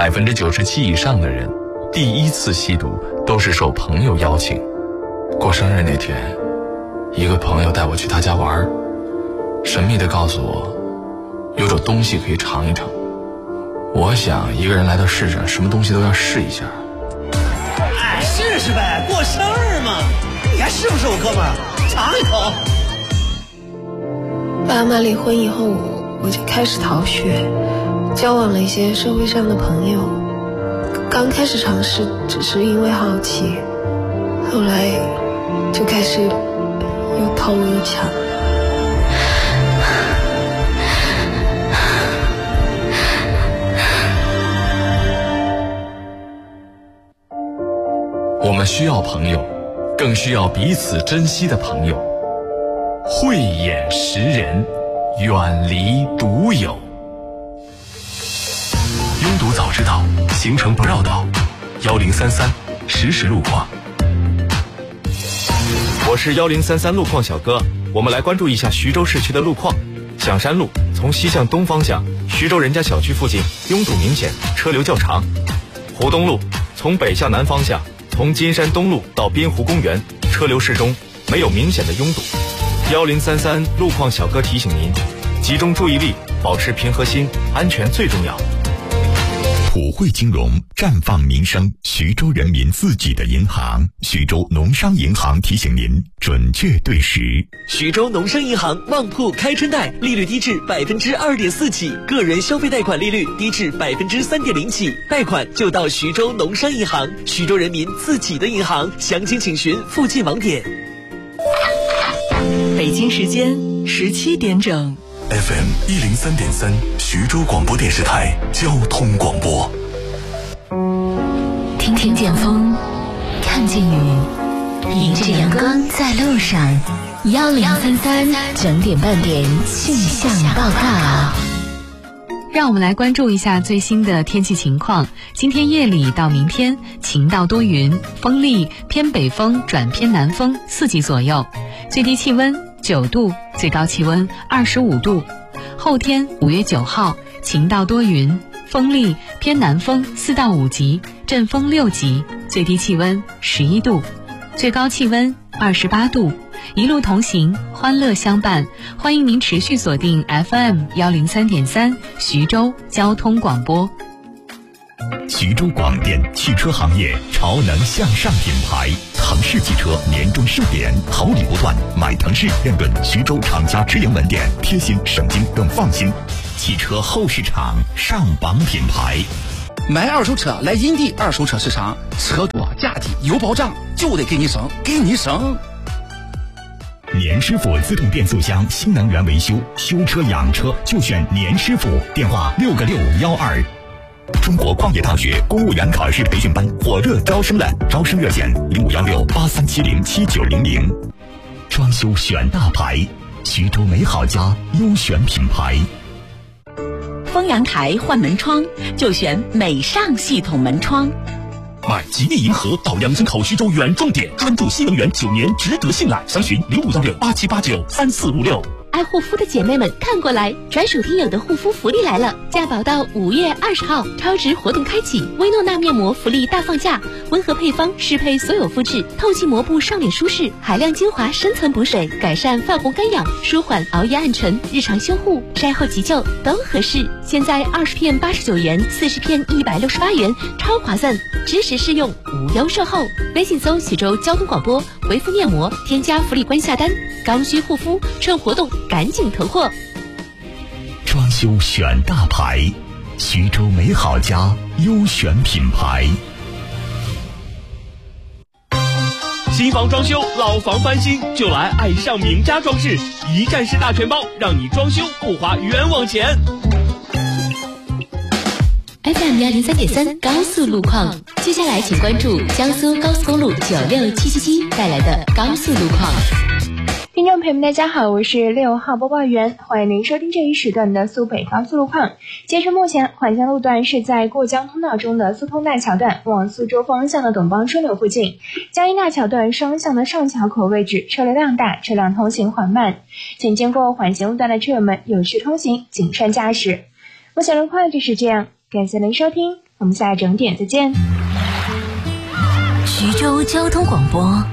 97%以上的人第一次吸毒都是受朋友邀请。过生日那天，一个朋友带我去他家玩，神秘地告诉我有种东西可以尝一尝。我想一个人来到世上，什么东西都要试一下。 试试呗，过生日嘛，你还是不是我哥们儿？尝一口。 爸妈离婚以后，我就开始逃学，交往了一些社会上的朋友。刚开始尝试只是因为好奇，后来就开始又偷又抢。 我们需要朋友，更需要彼此珍惜的朋友。慧眼识人，远离毒友。拥堵早知道，行程不绕道。1033实时路况。 我是1033路况小哥，我们来关注一下徐州市区的路况。响山路从西向东方向，徐州人家小区附近拥堵明显，车流较长。湖东路从北向南方向，从金山东路到滨湖公园，车流适中，没有明显的拥堵。1033路况小哥提醒您，集中注意力，保持平和心，安全最重要。 普惠金融，绽放民生，徐州人民自己的银行。徐州农商银行提醒您，准确对时。 徐州农商银行旺铺开春贷，利率低至2.4%起，个人消费贷款利率低至3.0%起，贷款就到徐州农商银行，徐州人民自己的银行。详情请询附近网点。 北京时间17点整。 FM 103.3，徐州广播电视台交通广播。 听见风，看见雨，迎着阳光在路上。1033整点半点气象报告。 让我们来关注一下最新的天气情况。今天夜里到明天晴到多云，风力偏北风转偏南风4级左右，最低气温9度，最高气温25度。后天5月9号晴到多云，风力偏南风4到5级，阵风6级，最低气温11度，最高气温28度。一路同行，欢乐相伴，欢迎您持续锁定 FM 103.3徐州交通广播。 徐州广电汽车行业潮能向上品牌，腾势汽车年终盛典，好礼不断，买腾势认准徐州厂家直营门店，贴心省心更放心。汽车后市场上榜品牌， 买二手车来银地二手车市场，车多价低有保障，就得给你省，给你省。 年师傅自动变速箱新能源维修，修车养车就选年师傅，电话6个612。中国矿业大学公务员考试培训班火热招生了，招生热线051683707900。装修选大牌，徐州美好家优选品牌。 丰阳台换门窗就选美尚系统门窗。 买吉利银河到2村口徐州原装店，专注新能源9年，值得信赖。详询051687893456。 爱护肤的姐妹们看过来，专属听友的护肤福利来了！价保到5月20号，超值活动开启，薇诺娜面膜福利大放价，温和配方适配所有肤质，透气膜布上脸舒适，海量精华深层补水，改善泛红干痒，舒缓熬夜暗沉，日常修护、晒后急救都合适。现在20片89元，40片168元，超划算，支持试用，无忧售后。微信搜徐州交通广播，回复面膜，添加福利关下单。刚需护肤，趁活动赶紧囤货。 装修选大牌，徐州美好家优选品牌。 新房装修，老房翻新，就来爱上名家装饰，一站式大全包，让你装修不花冤枉钱。 FM 103.3高速路况，接下来请关注江苏高速公路96777带来的高速路况。 听众朋友们大家好，我是6号播报员，欢迎您收听这一时段的苏北高速路况。截至目前，环江路段是在过江通道中的苏通大桥段往苏州方向的董邦枢纽附近，江阴大桥段双向的上桥口位置车流量大，车辆通行缓慢，请经过环江路段的车友们有序通行，谨慎驾驶。目前路况就是这样， 感谢您收听，我们下整点再见。 徐州交通广播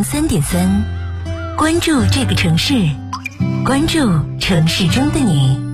FM103.3，关注这个城市，关注城市中的你。